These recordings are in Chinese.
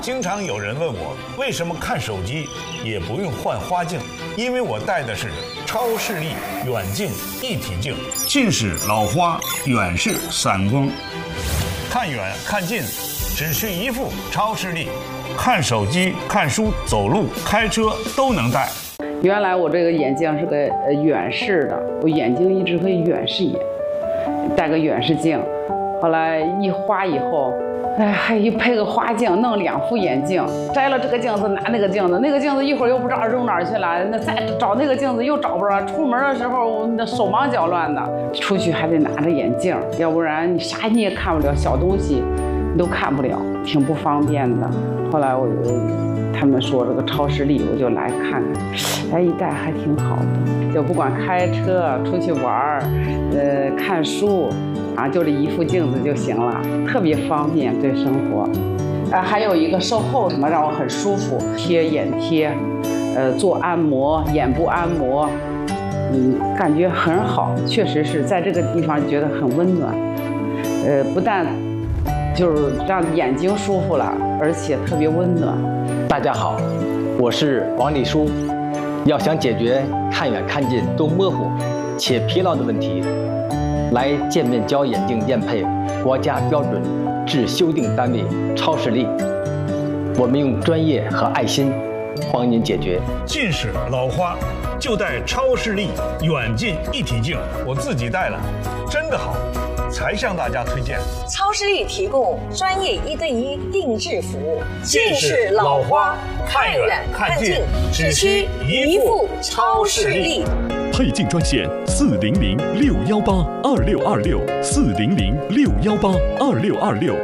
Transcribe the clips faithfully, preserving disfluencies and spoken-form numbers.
经常有人问我，为什么看手机也不用换花镜？因为我戴的是超视力远近一体镜，近视、老花、远视、散光，看远看近只需一副超视力，看手机、看书、走路、开车都能戴。 原来我这个眼镜是个呃远视的，我眼睛一直会远视眼，戴个远视镜。后来一花以后，哎，还一配个花镜，弄两副眼镜，摘了这个镜子拿那个镜子，那个镜子一会儿又不知道扔哪儿去了，那再找那个镜子又找不着，出门的时候那手忙脚乱的，出去还得拿着眼镜，要不然你啥你也看不了，小东西你都看不了，挺不方便的。后来我就他们说这个超视力，我就来看看，哎，一戴还挺好的，就不管开车出去玩儿，呃，看书。啊，就这一副镜子就行了，特别方便对生活。啊，还有一个售后什么让我很舒服，贴眼贴，呃，做按摩，眼部按摩，嗯，感觉很好，确实是在这个地方觉得很温暖。呃，不但就是让眼睛舒服了，而且特别温暖。 大家好，我是王立书。要想解决看远看近都模糊且疲劳的问题，来健面胶眼镜验配国家标准至修订单位超视力，我们用专业和爱心帮您解决近视、老花，就戴超视力远近一体镜，我自己戴了，真的好，才向大家推荐。 超视力提供专业一对一定制服务，近视、老花，看远看近，只需一副超视力。 配镜专线四零零六幺八二六二六四零零六幺八二六二六。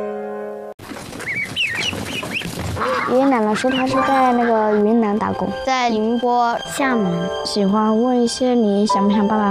爷爷奶奶说他是在那个云南打工，在宁波、厦门。喜欢问一些你想不想爸爸